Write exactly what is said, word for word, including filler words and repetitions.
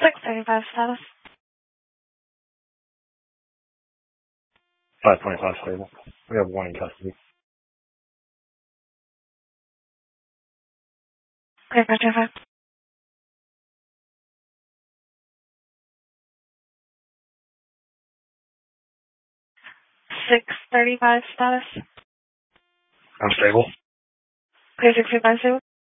six thirty-five status. five twenty-five stable. We have one in custody. Okay, five twenty-five. six thirty-five status. I'm stable. Okay, six two five two.